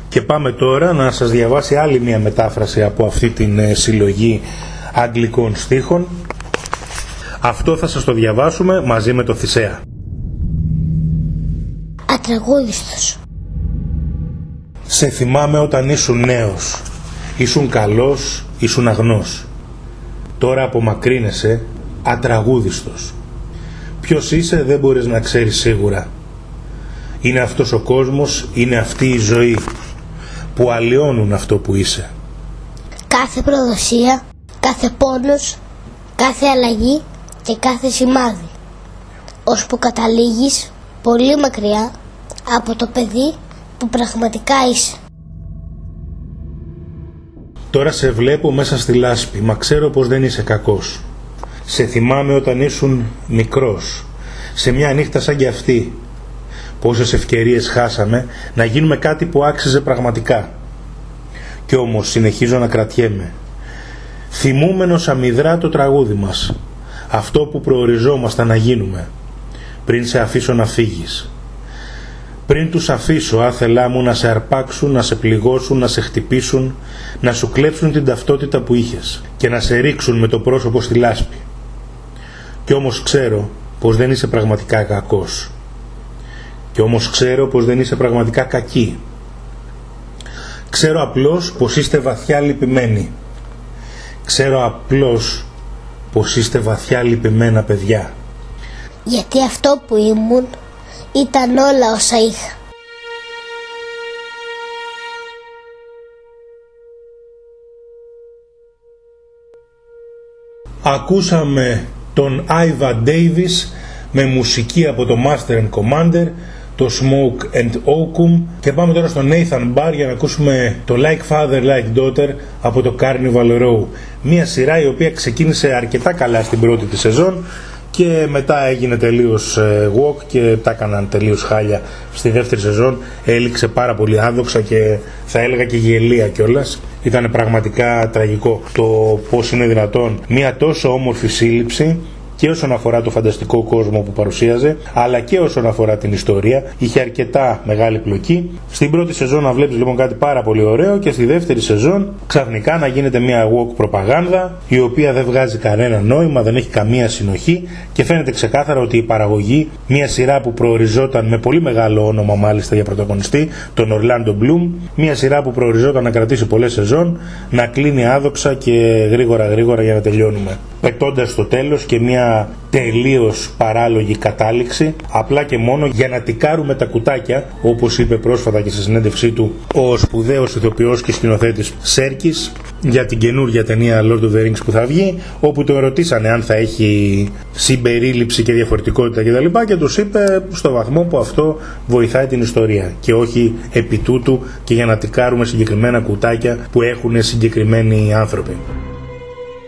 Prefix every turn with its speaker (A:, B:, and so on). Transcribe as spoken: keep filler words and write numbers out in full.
A: Και πάμε τώρα να σας διαβάσει άλλη μια μετάφραση από αυτή την ε, συλλογή αγγλικών στίχων. Αυτό θα σας το διαβάσουμε μαζί με το Θησέα.
B: Ατραγούδιστος.
A: Σε θυμάμαι όταν ήσουν νέος, ήσουν καλός, ήσουν αγνός. Τώρα απομακρύνεσαι, ατραγούδιστος. Ποιος είσαι δεν μπορείς να ξέρεις σίγουρα. Είναι αυτός ο κόσμος, είναι αυτή η ζωή που αλλοιώνουν αυτό που είσαι.
B: Κάθε προδοσία, κάθε πόνος, κάθε αλλαγή και κάθε σημάδι, ώσπου καταλήγεις πολύ μακριά από το παιδί που πραγματικά είσαι.
A: Τώρα σε βλέπω μέσα στη λάσπη, μα ξέρω πως δεν είσαι κακός. Σε θυμάμαι όταν ήσουν μικρός, σε μια νύχτα σαν κι αυτή. Πόσες ευκαιρίες χάσαμε να γίνουμε κάτι που άξιζε πραγματικά. Κι όμως συνεχίζω να κρατιέμαι, θυμούμενος αμυδρά το τραγούδι μας, αυτό που προοριζόμασταν να γίνουμε, πριν σε αφήσω να φύγεις. Πριν τους αφήσω άθελά μου να σε αρπάξουν, να σε πληγώσουν, να σε χτυπήσουν, να σου κλέψουν την ταυτότητα που είχες και να σε ρίξουν με το πρόσωπο στη λάσπη. Κι όμως ξέρω πως δεν είσαι πραγματικά κακός. Κι όμως ξέρω πως δεν είσαι πραγματικά κακή. Ξέρω απλώς πως είστε βαθιά λυπημένοι. Ξέρω απλώς πως είστε βαθιά λυπημένα παιδιά.
B: Γιατί αυτό που ήμουν ήταν όλα όσα είχα.
A: Ακούσαμε τον Άιβα Ντέιβις με μουσική από το Master and Commander, το Smoke and Oakum, και πάμε τώρα στο Nathan Barr για να ακούσουμε το Like Father Like Daughter από το Carnival Row. Μια σειρά η οποία ξεκίνησε αρκετά καλά στην πρώτη τη σεζόν και μετά έγινε τελείως walk και τα έκαναν τελείως χάλια. Στη δεύτερη σεζόν έληξε πάρα πολύ άδοξα και θα έλεγα και γελία κιόλας. Ήταν πραγματικά τραγικό το πώς είναι δυνατόν μια τόσο όμορφη σύλληψη, και όσον αφορά το φανταστικό κόσμο που παρουσίαζε, αλλά και όσον αφορά την ιστορία. Είχε αρκετά μεγάλη πλοκή. Στην πρώτη σεζόν να βλέπεις λοιπόν κάτι πάρα πολύ ωραίο και στη δεύτερη σεζόν ξαφνικά να γίνεται μια woke προπαγάνδα η οποία δεν βγάζει κανένα νόημα, δεν έχει καμία συνοχή και φαίνεται ξεκάθαρα ότι η παραγωγή, μια σειρά που προοριζόταν με πολύ μεγάλο όνομα μάλιστα για πρωταγωνιστή, τον Orlando Bloom, μια σειρά που προοριζόταν να κρατήσει πολλές σεζόν, να κλείνει άδοξα και γρήγορα γρήγορα για να τελειώνουμε, πετώντας στο τέλος και μια τελείως παράλογη κατάληξη, απλά και μόνο για να τικάρουμε τα κουτάκια, όπως είπε πρόσφατα και στη συνέντευξή του ο σπουδαίος ηθοποιός και σκηνοθέτης Σέρκης για την καινούργια ταινία Lord of the Rings που θα βγει, όπου το ρωτήσανε αν θα έχει συμπερίληψη και διαφορετικότητα κτλ. Και τους είπε στο βαθμό που αυτό βοηθάει την ιστορία και όχι επί τούτου και για να τικάρουμε συγκεκριμένα κουτάκια που έχουν συγκεκριμένοι άνθρωποι.